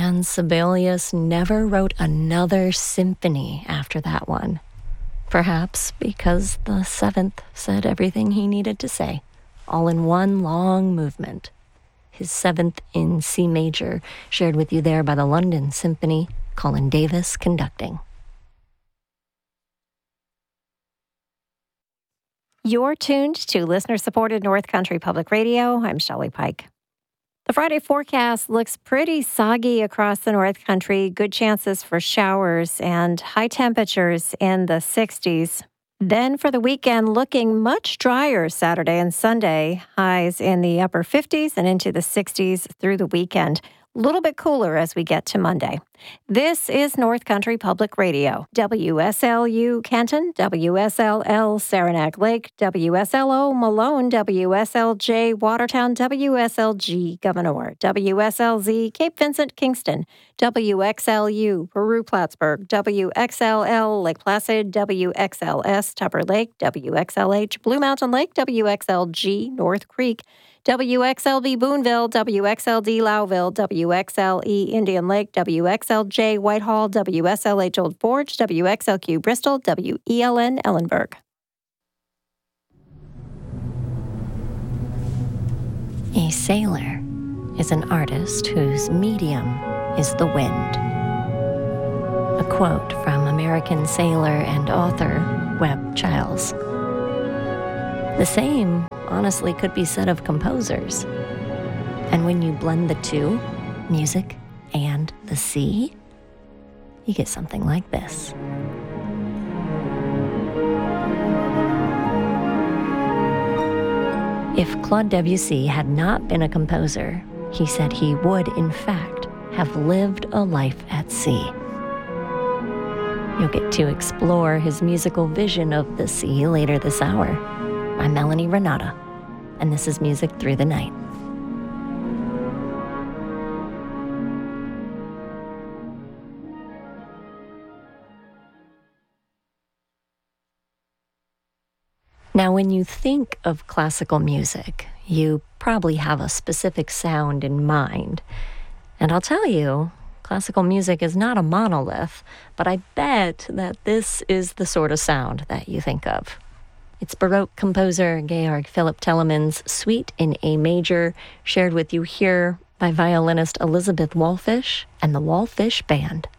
And Sibelius never wrote another symphony after that one. Perhaps because the seventh said everything he needed to say, all in one long movement. His seventh in C major, shared with you there by the London Symphony, Colin Davis conducting. You're tuned to listener-supported North Country Public Radio. I'm Shelley Pike. The Friday forecast looks pretty soggy across the North Country. Good chances for showers and high temperatures in the 60s. Then for the weekend, looking much drier Saturday and Sunday. Highs in the upper 50s and into the 60s through the weekend. A little bit cooler as we get to Monday. This is North Country Public Radio. WSLU Kenton, WSLL Saranac Lake, WSLO Malone, WSLJ Watertown, WSLG Gouverneur, WSLZ Cape Vincent Kingston, WXLU Peru Plattsburgh, WXLL Lake Placid, WXLS Tupper Lake, WXLH Blue Mountain Lake, WXLG North Creek, WXLV Boonville, WXLD Lowville, WXLE Indian Lake, WXLJ Whitehall, WSLH Old Forge, WXLQ Bristol, WELN Ellenburg. A sailor is an artist whose medium is the wind. A quote from American sailor and author Webb Childs. The same honestly could be said of composers. And when you blend the two, music and the sea, you get something like this. If Claude Debussy had not been a composer, he said he would, in fact, have lived a life at sea. You'll get to explore his musical vision of the sea later this hour. I'm Melanie Renata, and this is Music Through the Night. Now, when you think of classical music, you probably have a specific sound in mind. And I'll tell you, classical music is not a monolith, but I bet that this is the sort of sound that you think of. It's Baroque composer Georg Philipp Telemann's Suite in A Major, shared with you here by violinist Elizabeth Wallfisch and the Wallfisch Band.